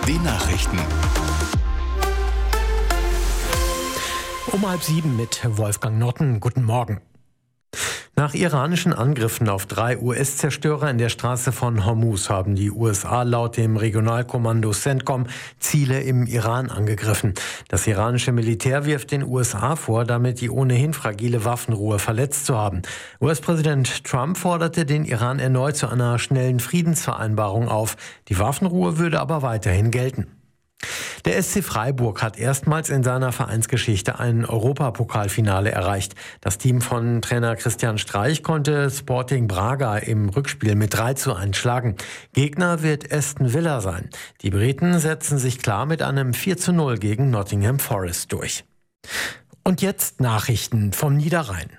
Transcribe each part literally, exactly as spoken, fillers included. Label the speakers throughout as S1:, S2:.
S1: die Nachrichten.
S2: Um halb sieben mit Wolfgang Notten. Guten Morgen. Nach iranischen Angriffen auf drei U S-Zerstörer in der Straße von Hormuz haben die U S A laut dem Regionalkommando CENTCOM Ziele im Iran angegriffen. Das iranische Militär wirft den U S A vor, damit die ohnehin fragile Waffenruhe verletzt zu haben. U S-Präsident Trump forderte den Iran erneut zu einer schnellen Friedensvereinbarung auf. Die Waffenruhe würde aber weiterhin gelten. Der S C Freiburg hat erstmals in seiner Vereinsgeschichte ein Europapokalfinale erreicht. Das Team von Trainer Christian Streich konnte Sporting Braga im Rückspiel mit drei zu eins schlagen. Gegner wird Aston Villa sein. Die Briten setzen sich klar mit einem vier zu null gegen Nottingham Forest durch. Und jetzt Nachrichten vom Niederrhein.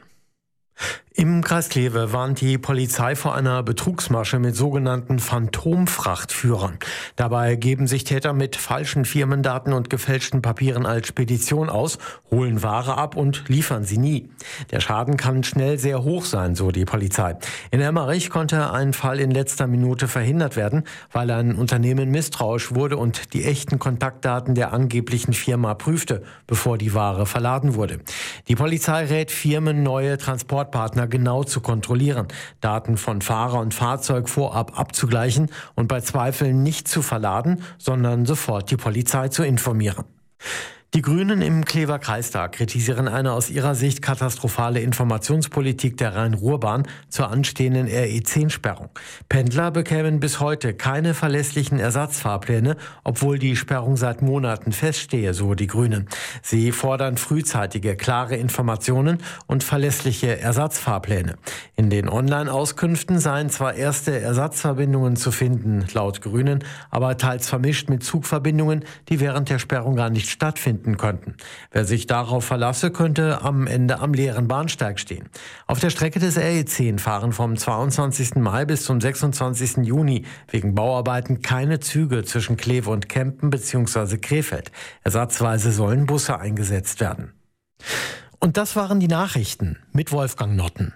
S2: Im Kreis Kleve warnt die Polizei vor einer Betrugsmasche mit sogenannten Phantomfrachtführern. Dabei geben sich Täter mit falschen Firmendaten und gefälschten Papieren als Spedition aus, holen Ware ab und liefern sie nie. Der Schaden kann schnell sehr hoch sein, so die Polizei. In Emmerich konnte ein Fall in letzter Minute verhindert werden, weil ein Unternehmen misstrauisch wurde und die echten Kontaktdaten der angeblichen Firma prüfte, bevor die Ware verladen wurde. Die Polizei rät Firmen, neue Transportpartner genau zu kontrollieren, Daten von Fahrer und Fahrzeug vorab abzugleichen und bei Zweifeln nicht zu verladen, sondern sofort die Polizei zu informieren. Die Grünen im Klever Kreistag kritisieren eine aus ihrer Sicht katastrophale Informationspolitik der Rhein-Ruhr-Bahn zur anstehenden R E zehn Sperrung. Pendler bekämen bis heute keine verlässlichen Ersatzfahrpläne, obwohl die Sperrung seit Monaten feststehe, so die Grünen. Sie fordern frühzeitige, klare Informationen und verlässliche Ersatzfahrpläne. In den Online-Auskünften seien zwar erste Ersatzverbindungen zu finden, laut Grünen, aber teils vermischt mit Zugverbindungen, die während der Sperrung gar nicht stattfinden könnten. Wer sich darauf verlasse, könnte am Ende am leeren Bahnsteig stehen. Auf der Strecke des R E zehn fahren vom zweiundzwanzigsten Mai bis zum sechsundzwanzigsten Juni wegen Bauarbeiten keine Züge zwischen Kleve und Kempen bzw. Krefeld. Ersatzweise sollen Busse eingesetzt werden. Und das waren die Nachrichten mit Wolfgang Notten.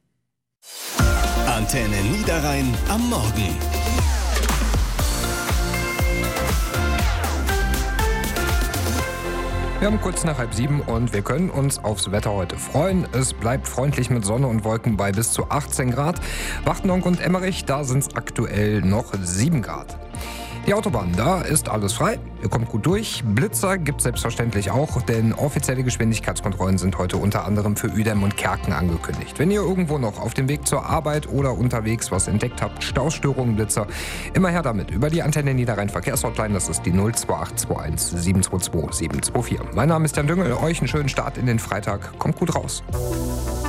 S1: Antenne Niederrhein am Morgen.
S3: Wir haben kurz nach halb sieben und wir können uns aufs Wetter heute freuen. Es bleibt freundlich mit Sonne und Wolken bei bis zu achtzehn Grad. Wachtendonk und Emmerich, da sind es aktuell noch sieben Grad. Die Autobahn, da ist alles frei. Ihr kommt gut durch. Blitzer gibt es selbstverständlich auch, denn offizielle Geschwindigkeitskontrollen sind heute unter anderem für Uedem und Kerken angekündigt. Wenn ihr irgendwo noch auf dem Weg zur Arbeit oder unterwegs was entdeckt habt, Staustörungen, Blitzer, immer her damit. Über die Antenne Niederrhein Verkehrshotline, das ist die null zwei acht zwei eins sieben zwei zwei sieben zwei vier. Mein Name ist Jan Düngel, euch einen schönen Start in den Freitag. Kommt gut raus.